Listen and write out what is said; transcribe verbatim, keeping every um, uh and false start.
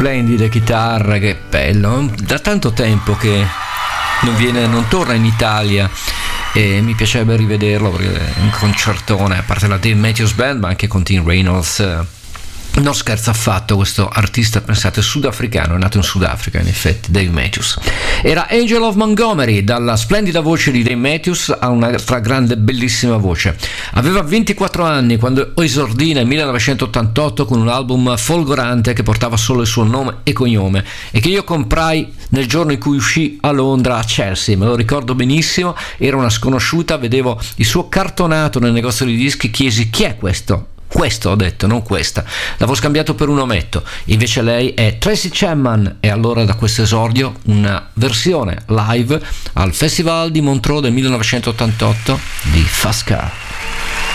splendide chitarre, che bello, da tanto tempo che non viene, non torna in Italia e mi piacerebbe rivederlo perché è un concertone, a parte la Dave Matthews Band, ma anche con Tim Reynolds. Non scherza affatto questo artista, pensate, sudafricano, è nato in Sudafrica in effetti, Dave Matthews. Era Angel of Montgomery, dalla splendida voce di Dave Matthews a un'altra grande bellissima voce. Aveva ventiquattro anni quando esordì nel millenovecentottantotto con un album folgorante che portava solo il suo nome e cognome e che io comprai nel giorno in cui uscì a Londra, a Chelsea, me lo ricordo benissimo, era una sconosciuta, vedevo il suo cartonato nel negozio di dischi, chiesi chi è questo? Questo ho detto, non questa. L'avevo scambiato per un ometto. Invece lei è Tracy Chapman e allora da questo esordio una versione live al Festival di Montreux del millenovecentottantotto di Fast Car.